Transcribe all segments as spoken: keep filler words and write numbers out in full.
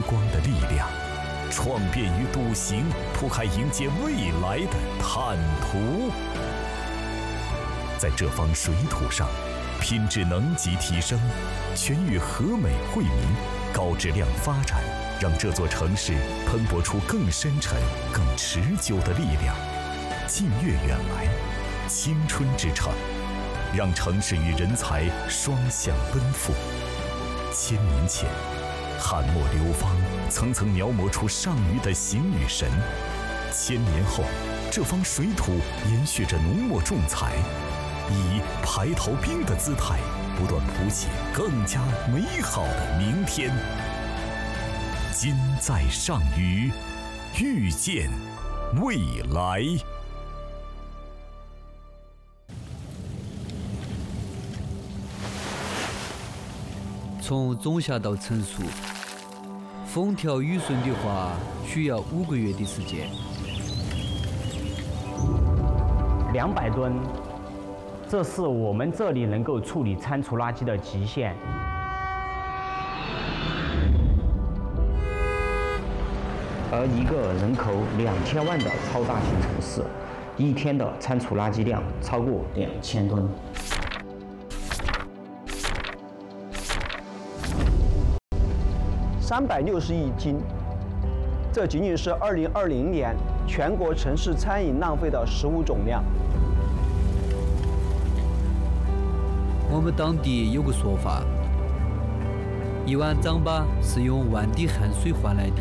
光的力量，创变与笃行，铺开迎接未来的坦途。在这方水土上，品质能级提升，全域和美惠民，高质量发展，让这座城市喷薄出更深沉、更持久的力量。近悦远来，青春之城，让城市与人才双向奔赴。千年前，汉末流芳层层描摹出上虞的形与神；千年后，这方水土延续着浓墨重彩，以排头兵的姿态，不断谱写更加美好的明天。今在上虞，遇见未来。 从种下到成熟，风调雨顺的话，需要五个月的时间。 两百吨，这是我们这里能够处理餐厨垃圾的极限。而一个人口两千万的超大型城市，一天的餐厨垃圾量超过两千吨。 三百六十亿斤，这仅仅是二零二零年全国城市餐饮浪费的食物总量。 我们当地有个说法，一碗糌粑是用万滴汗水换来的。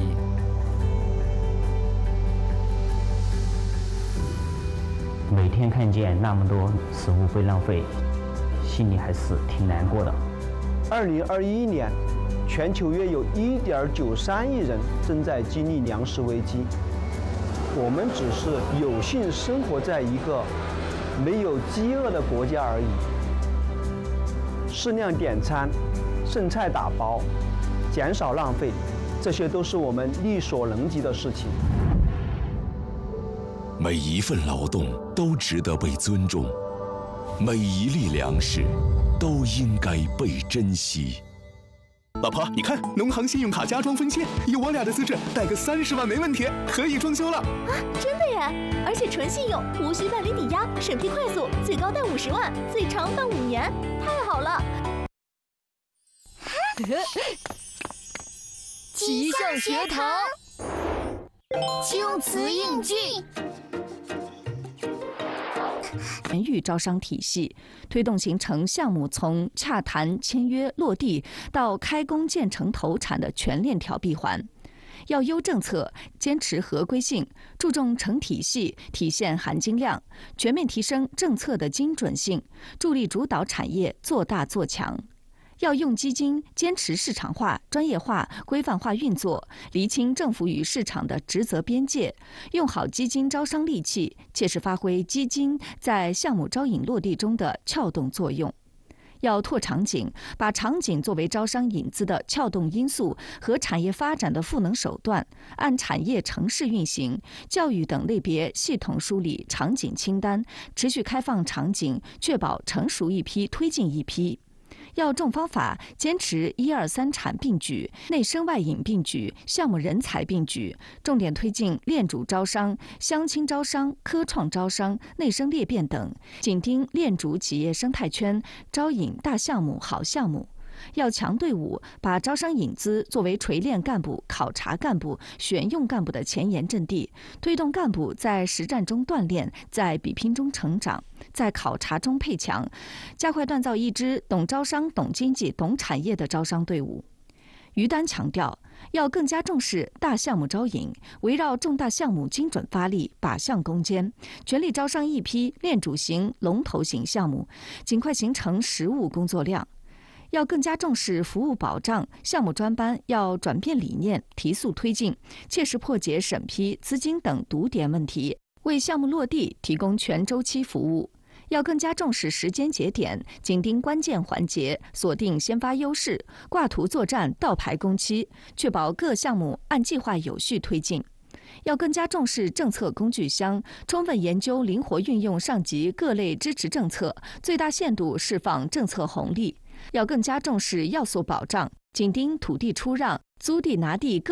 每天看见那么多食物被浪费，心里还是挺难过的。 二零二一年。全球约有一点九三亿人正在经历粮食危机，我们只是有幸生活在一个没有饥饿的国家而已。适量点餐、剩菜打包、减少浪费，这些都是我们力所能及的事情。 每一份劳动都值得被尊重，每一粒粮食都应该被珍惜。 老婆，你看，农行信用卡家装分期，以我俩的资质，贷个三十万没问题，可以装修了。 啊，真的耶！而且纯信用，无需办理抵押，审批快速，最高贷五十万，最长办五年，太好了！ 奇象学堂，青瓷印记。 全域招商体系，推动形成项目从洽谈、签约、落地到开工建成投产的全链条闭环。要优政策，坚持合规性，注重成体系，体现含金量，全面提升政策的精准性，助力主导产业做大做强。要用基金坚持市场化、专业化、规范化运作，厘清政府与市场的职责边界，用好基金招商利器，切实发挥基金在项目招引落地中的撬动作用。要拓场景，把场景作为招商引资的撬动因素和产业发展的赋能手段，按产业、城市运行、教育等类别系统梳理场景清单，持续开放场景，确保成熟一批推进一批。要重方法，坚持一二三产并举、内生外引并举、项目人才并举，重点推进链主招商、乡亲招商、科创招商、内生裂变等，紧盯链主企业生态圈，招引大项目、好项目。要强队伍，把招商引资作为锤炼干部、考察干部、选用干部的前沿阵地，推动干部在实战中锻炼，在比拼中成长，在考察中配强，加快锻造一支懂招商、懂经济、懂产业的招商队伍。于丹强调，要更加重视大项目招引，围绕重大项目精准发力，靶向攻坚，全力招商一批链主型、龙头型项目，尽快形成实务工作量。要更加重视服务保障，项目专班要转变理念，提速推进，切实破解审批、资金等堵点问题，为项目落地提供全周期服务。要更加重视时间节点，紧盯关键环节，锁定先发优势，挂图作战，倒排工期，确保各项目按计划有序推进。要更加重视政策工具箱，充分研究灵活运用上级各类支持政策，最大限度释放政策红利。要更加重视要素保障，紧盯土地出让、租地拿地各